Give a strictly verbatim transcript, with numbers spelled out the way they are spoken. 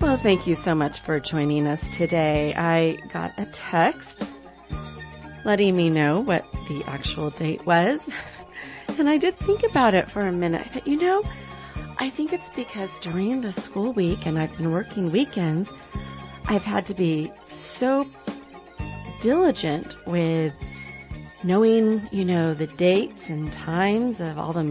Well, thank you so much for joining us today. I got a text letting me know what the actual date was. And I did think about it for a minute. I thought, you know, I think it's because during the school week, and I've been working weekends, I've had to be so diligent with knowing, you know, the dates and times of all the